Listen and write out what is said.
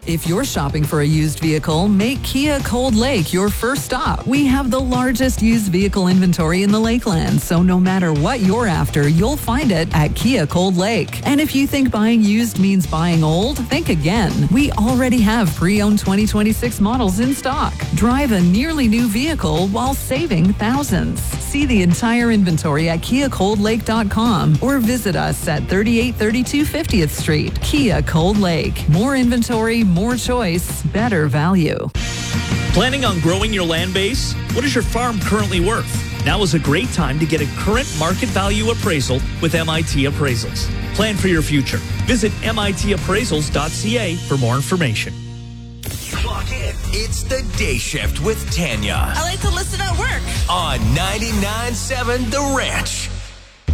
If you're shopping for a used vehicle, make Kia Cold Lake your first stop. We have the largest used vehicle inventory in the Lakeland, so no matter what you're after, you'll find it at Kia Cold Lake. And if you think buying used means buying old, think again. We already have pre-owned 2026 models in stock. Drive a nearly new vehicle while saving thousands. See the entire inventory at KiaColdLake.com or visit us at 3832 50th Street. Kia Cold Lake. More inventory, more choice, better value. Planning on growing your land base? What is your farm currently worth? Now is a great time to get a current market value appraisal with MIT Appraisals. Plan for your future. Visit mitappraisals.ca for more information. Clock in. It's the Day Shift with Tanya. I like to listen at work. On 99.7 The Ranch.